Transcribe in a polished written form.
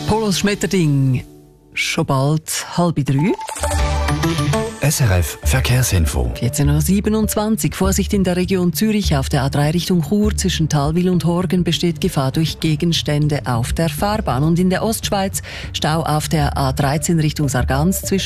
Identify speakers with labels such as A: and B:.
A: Polos Schmetterding, schon bald 2:30.
B: SRF Verkehrsinfo.
A: 14.27 Uhr. Vorsicht in der Region Zürich auf der A3 Richtung Chur. Zwischen Thalwil und Horgen besteht Gefahr durch Gegenstände auf der Fahrbahn. Und in der Ostschweiz Stau auf der A13 Richtung Sargans zwischen